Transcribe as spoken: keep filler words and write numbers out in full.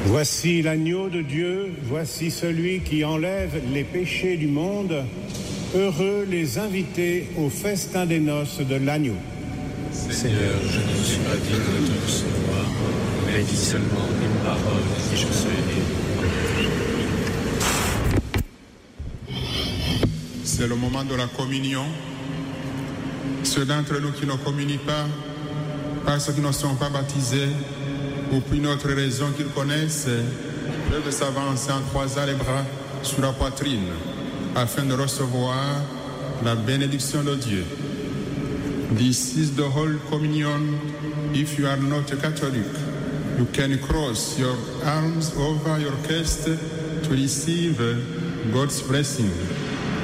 Voici l'agneau de Dieu, voici celui qui enlève les péchés du monde. Heureux les invités au festin des noces de l'agneau. Seigneur, je ne suis pas digne de te recevoir, mais dis seulement une parole et je serai libre. C'est le moment de la communion. Ceux d'entre nous qui ne communient pas, parce qu'ils ne sont pas baptisés, ou pour une autre raison qu'ils connaissent, peuvent s'avancer en croisant les bras sur la poitrine, afin de recevoir la bénédiction de Dieu. This is the Holy Communion. If you are not a Catholic, you can cross your arms over your chest to receive God's blessing.